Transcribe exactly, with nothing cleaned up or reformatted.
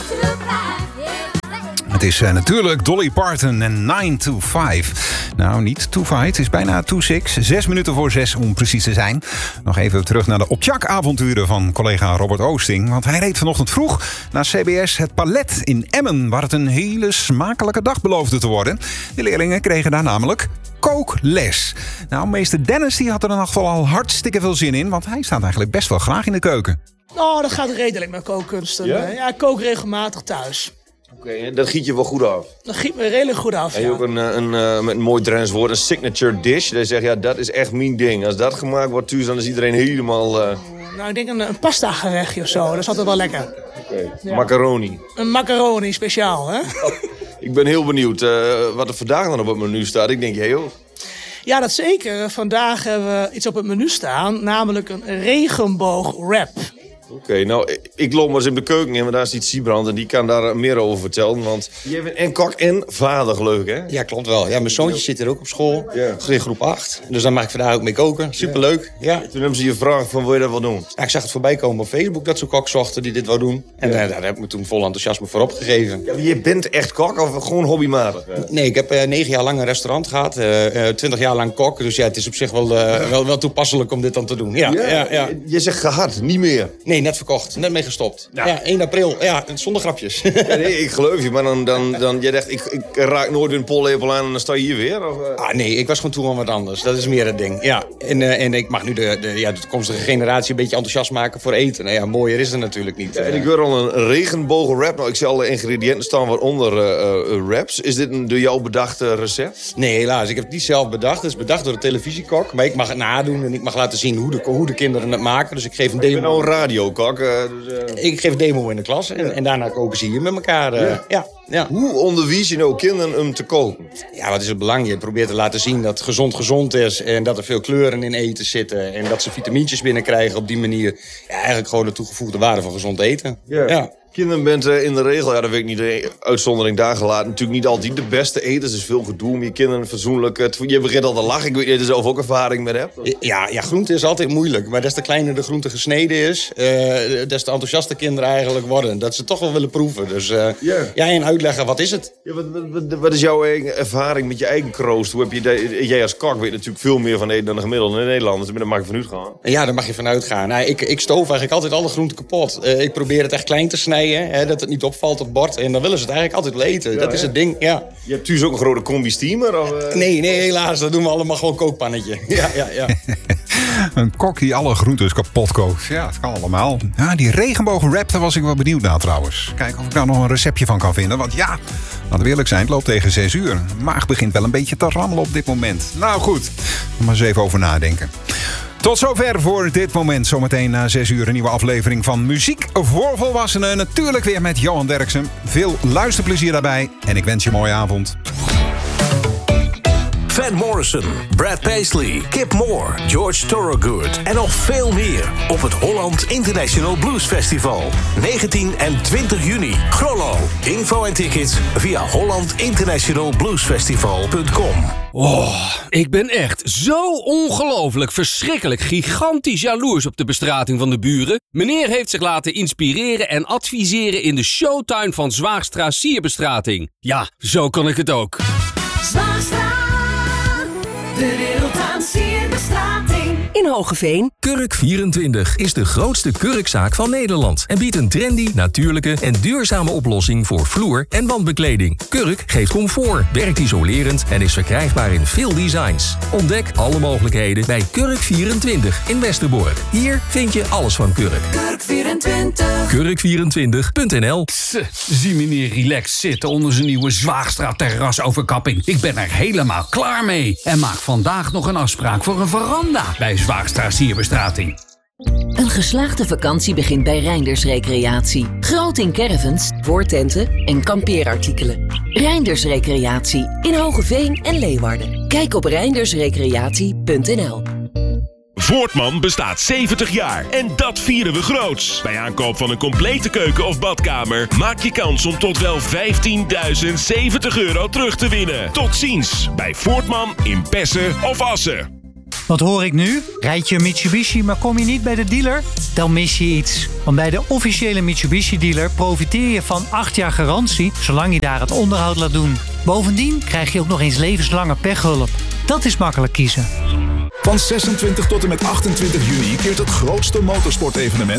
Het is uh, natuurlijk Dolly Parton en nine to five. Nou, niet to five, het is bijna to six. Zes minuten voor zes om precies te zijn. Nog even terug naar de Optjak-avonturen van collega Robert Oosting. Want hij reed vanochtend vroeg naar C B S Het Palet in Emmen, waar het een hele smakelijke dag beloofde te worden. De leerlingen kregen daar namelijk kookles. Nou, meester Dennis die had er in ieder geval al hartstikke veel zin in, want hij staat eigenlijk best wel graag in de keuken. Oh, dat gaat redelijk met kookkunsten. Ja? Ja, ik kook regelmatig thuis. Oké, okay, dat giet je wel goed af. Dat giet me redelijk goed af, en ja. je ook een, een, een, met een mooi Drents woord, een signature dish. Dat je zegt, ja, dat is echt mijn ding. Als dat gemaakt wordt thuis, dan is iedereen helemaal... Uh... Nou, ik denk een, een pasta gerechtje of zo. Dat is altijd wel lekker. Oké, okay. Ja. Macaroni. Een macaroni speciaal, hè? Oh, ik ben heel benieuwd uh, wat er vandaag dan op het menu staat. Ik denk, hey, joh. Ja, dat zeker. Vandaag hebben we iets op het menu staan, namelijk een regenboogwrap. Oké, okay, nou, ik loop maar eens in de keuken in, maar daar zit Siebrand en die kan daar meer over vertellen. Want je bent en kok en vader, leuk hè? Ja, klopt wel. Ja, mijn zoontje zit hier ook op school, ja. in groep acht. Dus daar mag ik vandaag ook mee koken. Superleuk. Ja. Ja. Toen hebben ze je gevraagd van, wil je dat wel doen? Ja, ik zag het voorbij komen op Facebook dat ze kok zochten die dit wou doen. En ja. uh, daar heb ik me toen vol enthousiasme voor opgegeven. Ja, je bent echt kok of gewoon hobbymatig? Hè? Nee, ik heb uh, negen jaar lang een restaurant gehad. Uh, uh, twintig jaar lang kok. Dus ja, het is op zich wel, uh, wel, wel toepasselijk om dit dan te doen. Ja, ja, ja, ja. Je zegt gehad, niet meer. Nee, net verkocht. Net mee gestopt. Ja, ja één april. Ja, zonder grapjes. Ja, nee, ik geloof je. Maar dan, dan, dan jij dacht, ik, ik raak nooit een pollepel aan en dan sta je hier weer? Of, uh... Ah, nee, ik was gewoon toe aan wat anders. Dat is meer het ding. Ja, en, uh, en ik mag nu de, de, ja, de toekomstige generatie een beetje enthousiast maken voor eten. Nou ja, mooier is het natuurlijk niet. Ja, en ik hoor al een regenbogenwrap. Nou, ik zie alle ingrediënten staan waaronder uh, uh, wraps. Is dit een door jou bedachte recept? Nee, helaas. Ik heb het niet zelf bedacht. Het is bedacht door de televisiekok. Maar ik mag het nadoen en ik mag laten zien hoe de, hoe de kinderen het maken. Dus ik geef een demo. Ik ben nou een radiokok. Uh, dus, uh... Ik geef een demo in de klas en, ja. en daarna koken ze hier met elkaar. Uh, ja. Ja, ja. Hoe onderwijs je nou kinderen om te koken? Ja, wat is het belang? Je probeert te laten zien dat gezond gezond is en dat er veel kleuren in eten zitten en dat ze vitamintjes binnenkrijgen op die manier. Ja, eigenlijk gewoon de toegevoegde waarde van gezond eten. Ja. Ja. Kinderen bent uh, in de regel, ja, dat weet ik niet, de uitzondering daar gelaten, natuurlijk niet altijd de beste eters. Er is veel gedoe om je kinderen fatsoenlijk... Uh, je begint al te lachen, ik weet niet of je er zelf ook ervaring mee hebt. Ja, ja, groente is altijd moeilijk. Maar des te kleiner de groente gesneden is, uh, des te enthousiaster kinderen eigenlijk worden. Dat ze toch wel willen proeven. Dus uh, yeah. ja, en uitleggen, wat is het? Ja, wat, wat, wat is jouw ervaring met je eigen kroost? Hoe heb je de, jij als kok weet natuurlijk veel meer van eten dan de gemiddelde Nederlanders. Dus daar mag je vanuit gaan. Ja, daar mag je vanuit gaan. Nou, ik, ik stoof eigenlijk altijd alle groenten kapot. Uh, ik probeer het echt klein te snijden. Hè, dat het niet opvalt op het bord. En dan willen ze het eigenlijk altijd wel eten. Ja, dat hè? Is het ding, ja. Je hebt thuis ook een grote combi-steamer? Of, uh... Nee, nee, helaas. Dat doen we allemaal gewoon kookpannetje. Ja, ja, ja. Een kok die alle groentes kapot kookt. Ja, dat kan allemaal. Ja, die regenbogenwrap, daar was ik wel benieuwd naar trouwens. Kijken of ik daar nog een receptje van kan vinden. Want ja, laten we eerlijk zijn, het loopt tegen zes uur. De maag begint wel een beetje te rammelen op dit moment. Nou goed, maar eens even over nadenken. Tot zover voor dit moment. Zometeen na zes uur een nieuwe aflevering van Muziek voor Volwassenen. Natuurlijk weer met Johan Derksen. Veel luisterplezier daarbij en ik wens je een mooie avond. Van Morrison, Brad Paisley, Kip Moore, George Thorogood en nog veel meer op het Holland International Blues Festival. negentien en twintig juni. Grollo. Info en tickets via holland international blues festival punt com. Oh, ik ben echt zo ongelooflijk, verschrikkelijk, gigantisch jaloers op de bestrating van de buren. Meneer heeft zich laten inspireren en adviseren in de showtuin van Zwaagstra Sierbestrating. Ja, zo kan ik het ook. Zwaagstra, de wereld aan sierbestrating. In Hoogeveen. Kurk vierentwintig is de grootste kurkzaak van Nederland en biedt een trendy, natuurlijke en duurzame oplossing voor vloer- en wandbekleding. Kurk geeft comfort, werkt isolerend en is verkrijgbaar in veel designs. Ontdek alle mogelijkheden bij Kurk vierentwintig in Westerbork. Hier vind je alles van Kurk. Kurk vierentwintig. kurk vierentwintig punt n l. Pss, zie meneer relaxed zitten onder zijn nieuwe Zwaagstra terrasoverkapping. Ik ben er helemaal klaar mee en maak vandaag nog een afspraak voor een veranda bij Zwaagstra Sierbestrating. Een geslaagde vakantie begint bij Reinders Recreatie. Groot in caravans, voortenten en kampeerartikelen. Reinders Recreatie in Hoogeveen en Leeuwarden. Kijk op reinders recreatie punt n l. Voortman bestaat zeventig jaar en dat vieren we groots. Bij aankoop van een complete keuken of badkamer maak je kans om tot wel vijftienduizend zeventig euro terug te winnen. Tot ziens bij Voortman in Pessen of Assen. Wat hoor ik nu? Rijd je een Mitsubishi, maar kom je niet bij de dealer? Dan mis je iets. Want bij de officiële Mitsubishi-dealer profiteer je van acht jaar garantie, zolang je daar het onderhoud laat doen. Bovendien krijg je ook nog eens levenslange pechhulp. Dat is makkelijk kiezen. Van zesentwintig tot en met achtentwintig juni keert het grootste motorsportevenement